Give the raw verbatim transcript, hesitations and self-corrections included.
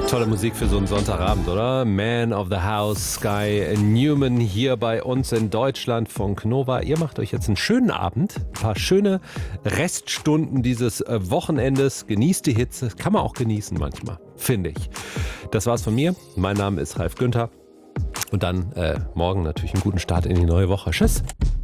Tolle Musik für so einen Sonntagabend, oder? Man of the House, Sky Newman hier bei uns in Deutschland von Nova. Ihr macht euch jetzt einen schönen Abend, ein paar schöne Reststunden dieses Wochenendes. Genießt die Hitze, kann man auch genießen manchmal, finde ich. Das war's von mir. Mein Name ist Ralf Günther. Und dann äh, morgen natürlich einen guten Start in die neue Woche. Tschüss.